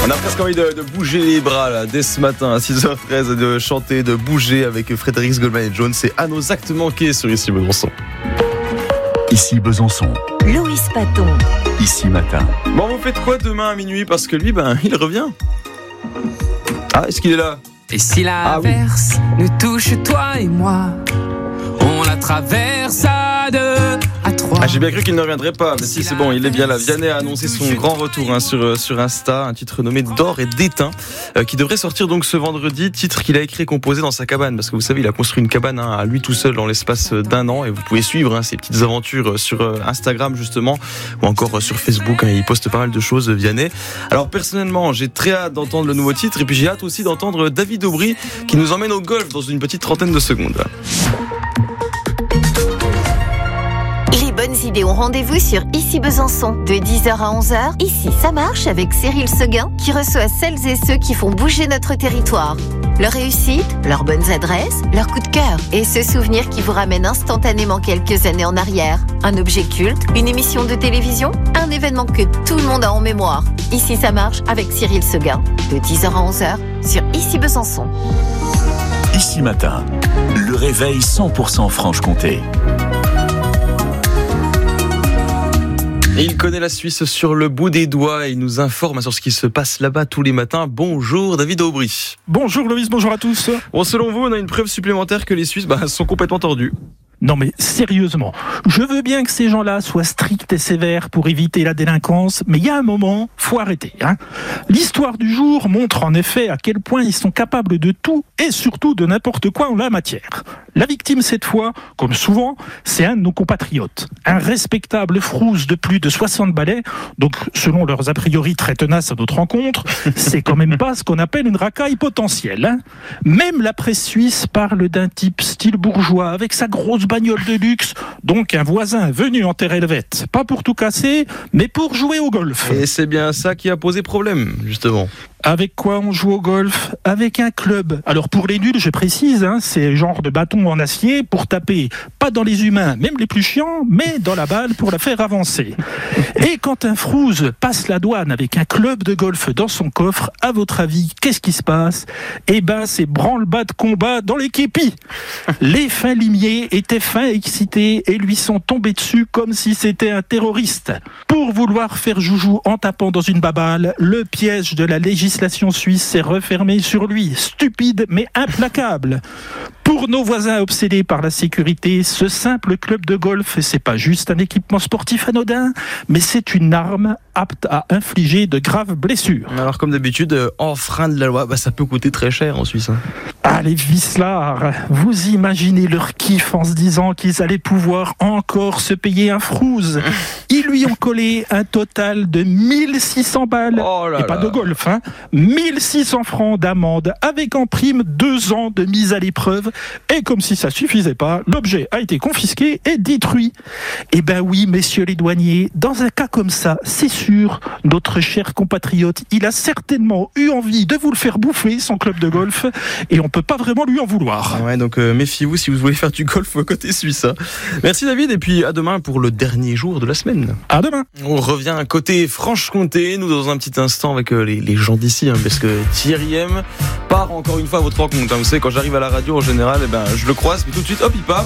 On a presque envie de bouger les bras là, dès ce matin à 6h13, de chanter, de bouger avec Frédéric Goldman et Jones. C'est à nos actes manqués sur Ici Besançon. Ici Besançon. Loïs Paton. Ici Matin. Bon, vous faites quoi demain à minuit? Parce que lui, il revient. Ah, est-ce qu'il est là? Et si l'averse nous touche, toi et moi, on la traverse à deux, à trois. Ah, j'ai bien cru qu'il ne reviendrait pas, mais si, c'est bon, il est bien là. Vianney a annoncé son grand retour sur Insta, un titre nommé D'or et d'étain, qui devrait sortir donc ce vendredi, titre qu'il a écrit et composé dans sa cabane, parce que vous savez, il a construit une cabane à lui tout seul dans l'espace d'un an, et vous pouvez suivre ses petites aventures sur Instagram justement, ou encore sur Facebook, il poste pas mal de choses, Vianney. Alors personnellement, j'ai très hâte d'entendre le nouveau titre, et puis j'ai hâte aussi d'entendre David Aubry, qui nous emmène au golf dans une petite trentaine de secondes. Les bonnes idées ont rendez-vous sur Ici Besançon. De 10h à 11h, Ici ça marche avec Cyril Seguin qui reçoit celles et ceux qui font bouger notre territoire. Leur réussite, leurs bonnes adresses, leurs coups de cœur et ce souvenir qui vous ramène instantanément quelques années en arrière. Un objet culte, une émission de télévision, un événement que tout le monde a en mémoire. Ici ça marche avec Cyril Seguin. De 10h à 11h sur Ici Besançon. Ici Matin. Le réveil 100% Franche-Comté. Il connaît la Suisse sur le bout des doigts et il nous informe sur ce qui se passe là-bas tous les matins. Bonjour David Aubry. Bonjour Loïs, bonjour à tous. Bon, selon vous, on a une preuve supplémentaire que les Suisses sont complètement tordus. Non mais sérieusement, je veux bien que ces gens-là soient stricts et sévères pour éviter la délinquance, mais il y a un moment, faut arrêter. L'histoire du jour montre en effet à quel point ils sont capables de tout et surtout de n'importe quoi en la matière. La victime cette fois, comme souvent, c'est un de nos compatriotes. Un respectable frousse de plus de 60 balais, donc selon leurs a priori très tenaces à notre rencontre, c'est quand même pas ce qu'on appelle une racaille potentielle. Même la presse suisse parle d'un type style bourgeois avec sa grosse bagnole de luxe, donc un voisin venu en terre helvète, pas pour tout casser, mais pour jouer au golf. Et c'est bien ça qui a posé problème, justement. Avec quoi on joue au golf? Avec un club. Alors pour les nuls, je précise, c'est le genre de bâton en acier pour taper, pas dans les humains, même les plus chiants, mais dans la balle pour la faire avancer. Et quand un frouze passe la douane avec un club de golf dans son coffre, à votre avis, qu'est-ce qui se passe? C'est branle-bas de combat dans les képis. Les fins limiers étaient fins excités et lui sont tombés dessus comme si c'était un terroriste. Pour vouloir faire joujou en tapant dans une baballe, le piège de la législation suisse s'est refermé sur lui, stupide mais implacable. Pour nos voisins obsédés par la sécurité, ce simple club de golf, c'est pas juste un équipement sportif anodin, mais c'est une arme apte à infliger de graves blessures. Alors comme d'habitude, enfreint de la loi, ça peut coûter très cher en Suisse. Ah les vicelards, vous imaginez leur kiff en se disant qu'ils allaient pouvoir encore se payer un frouze. Ils lui ont collé un total de 1600 balles, et pas de golf, 1600 francs d'amende avec en prime 2 ans de mise à l'épreuve. Et comme si ça suffisait pas, l'objet a été confisqué et détruit. Eh ben oui, messieurs les douaniers, dans un cas comme ça, c'est sûr, notre cher compatriote, il a certainement eu envie de vous le faire bouffer, son club de golf, et on peut pas vraiment lui en vouloir. Ouais, donc méfiez-vous si vous voulez faire du golf côté suisse. Merci David, et puis à demain pour le dernier jour de la semaine. À demain. On revient côté Franche-Comté, nous dans un petit instant avec les gens d'ici, parce que Thierry M part encore une fois à votre rencontre. Vous savez, quand j'arrive à la radio en général, je le croise, mais tout de suite, hop, il part.